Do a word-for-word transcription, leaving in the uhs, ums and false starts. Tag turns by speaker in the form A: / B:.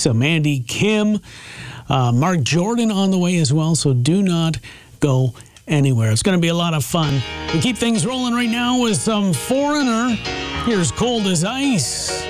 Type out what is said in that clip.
A: some Andy Kim, uh, Mark Jordan on the way as well, so do not go anywhere. It's going to be a lot of fun. We keep things rolling right now with some Foreigner. Here's Cold as Ice.